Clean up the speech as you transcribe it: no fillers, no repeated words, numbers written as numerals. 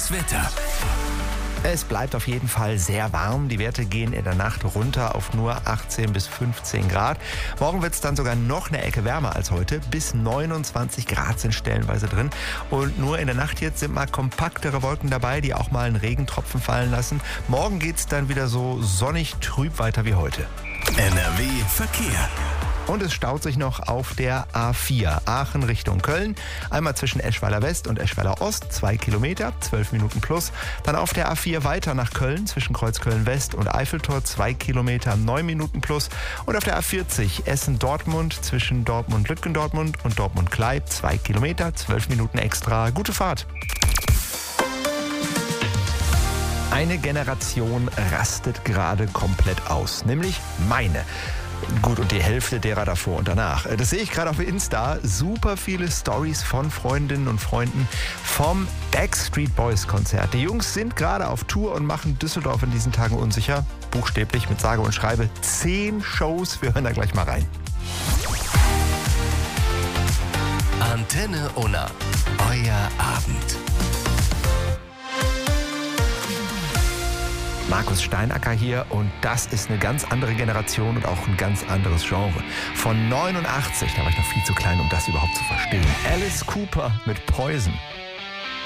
Das Wetter. Es bleibt auf jeden Fall sehr warm. Die Werte gehen in der Nacht runter auf nur 18 bis 15 Grad. Morgen wird es dann sogar noch eine Ecke wärmer als heute. Bis 29 Grad sind stellenweise drin. Und nur in der Nacht jetzt sind mal kompaktere Wolken dabei, die auch mal einen Regentropfen fallen lassen. Morgen geht es dann wieder so sonnig trüb weiter wie heute. NRW Verkehr. Und es staut sich noch auf der A4 Aachen Richtung Köln. Einmal zwischen Eschweiler West und Eschweiler Ost, 2 Kilometer, 12 Minuten plus. Dann auf der A4 weiter nach Köln zwischen Kreuzköln West und Eiffeltor, 2 Kilometer, 9 Minuten plus. Und auf der A40 Essen-Dortmund zwischen Dortmund-Lütgendortmund und Dortmund-Kleib, 2 Kilometer, 12 Minuten extra. Gute Fahrt! Eine Generation rastet gerade komplett aus, nämlich meine. Gut, und die Hälfte derer davor und danach. Das sehe ich gerade auf Insta. Super viele Stories von Freundinnen und Freunden vom Backstreet Boys Konzert. Die Jungs sind gerade auf Tour und machen Düsseldorf in diesen Tagen unsicher. Buchstäblich mit sage und schreibe 10 Shows. Wir hören da gleich mal rein. Antenne Unna. Euer Abend. Markus Steinacker hier und das ist eine ganz andere Generation und auch ein ganz anderes Genre. Von 89, da war ich noch viel zu klein, um das überhaupt zu verstehen. Alice Cooper mit Poison.